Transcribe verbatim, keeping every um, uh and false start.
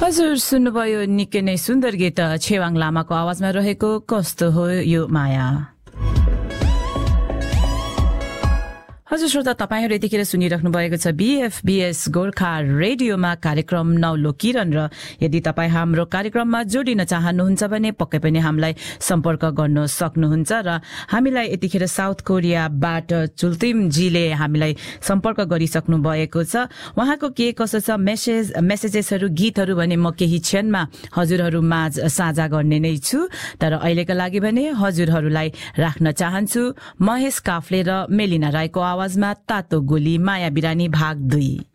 हजुर सुन्नुभयो निकै नै सुन्दर गीत छेवाङ लामाको आवाजमा रहेको कस्तो हो यो माया। हजुर श्रोता, तपाईहरु यतिखेर सुनिराख्नु भएको छ बीएफबीएस गोर्खा रेडियोमा कार्यक्रम नौलो किरण र यदि तपाई हाम्रो कार्यक्रममा जोडिन चाहनुहुन्छ भने पक्कै पनि हामीलाई सम्पर्क गर्न सक्नुहुन्छ र हामीलाई यतिखेर साउथ कोरियाबाट चुल्तिम जीले हामीलाई सम्पर्क गरिसक्नु भएको छ। उहाँको के कसो छ मेसेज मेसेजेसहरु गीतहरु भने म केही क्षणमा हजुरहरु माझ साझा गर्ने नै छु, तर अहिलेका लागि भने हजुरहरुलाई राख्न चाहन्छु महेश काफ्ले र मेलिना राईको आवाजमा तातो गोली माया बिरानी भाग दुई।